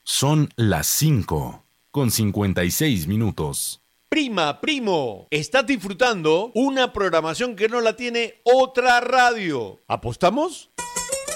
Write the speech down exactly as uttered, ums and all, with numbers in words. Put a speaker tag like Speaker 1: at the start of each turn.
Speaker 1: Son las cinco con cincuenta y seis minutos.
Speaker 2: Prima, primo, estás disfrutando una programación que no la tiene otra radio. ¿Apostamos?